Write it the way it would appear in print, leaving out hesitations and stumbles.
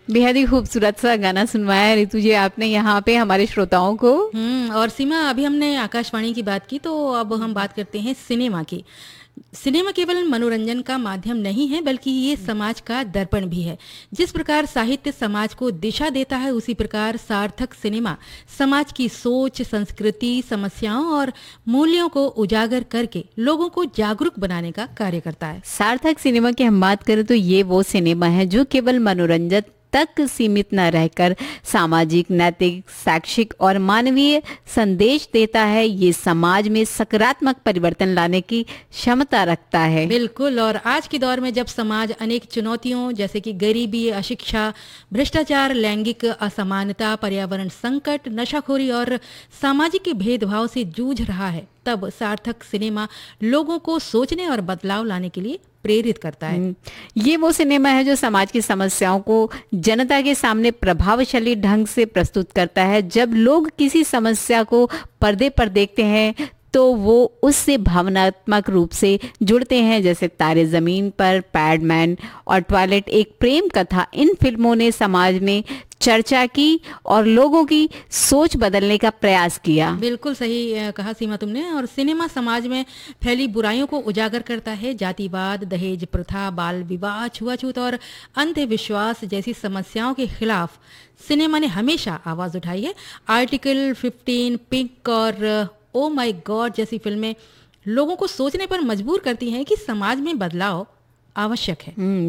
बेहद ही खूबसूरत सा गाना सुनवाया ऋतु जी आपने यहाँ पे हमारे श्रोताओं को। और सीमा, अभी हमने आकाशवाणी की बात की, तो अब हम बात करते हैं सिनेमा की। सिनेमा केवल मनोरंजन का माध्यम नहीं है, बल्कि ये समाज का दर्पण भी है। जिस प्रकार साहित्य समाज को दिशा देता है, उसी प्रकार सार्थक सिनेमा समाज की सोच, संस्कृति, समस्याओं और मूल्यों को उजागर करके लोगों को जागरूक बनाने का कार्य करता है। सार्थक सिनेमा की हम बात करें तो ये वो सिनेमा है जो केवल मनोरंजन तक सीमित न रहकर सामाजिक, नैतिक, शैक्षिक और मानवीय संदेश देता है। ये समाज में सकारात्मक परिवर्तन लाने की क्षमता रखता है। बिल्कुल। और आज के दौर में जब समाज अनेक चुनौतियों जैसे कि गरीबी, अशिक्षा, भ्रष्टाचार, लैंगिक असमानता, पर्यावरण संकट, नशाखोरी और सामाजिक भेदभाव से जूझ रहा है, तब सार्थक सिनेमा लोगों को सोचने और बदलाव लाने के लिए प्रेरित करता है। ये वो सिनेमा है जो समाज की समस्याओं को जनता के सामने प्रभावशाली ढंग से प्रस्तुत करता है। जब लोग किसी समस्या को पर्दे पर देखते हैं तो वो उससे भावनात्मक रूप से जुड़ते हैं। जैसे तारे जमीन पर, पैडमैन और टॉयलेट एक प्रेम कथा, इन फिल्मों ने समाज में चर्चा की और लोगों की सोच बदलने का प्रयास किया। बिल्कुल सही कहा सीमा तुमने। और सिनेमा समाज में फैली बुराइयों को उजागर करता है। जातिवाद, दहेज प्रथा, बाल विवाह, छुआछूत और अंधविश्वास जैसी समस्याओं के खिलाफ सिनेमा ने हमेशा आवाज उठाई है। आर्टिकल 15, पिंक और ओ माय गॉड जैसी फिल्में लोगों को सोचने पर मजबूर करती हैं कि समाज में बदलाव आवश्यक है।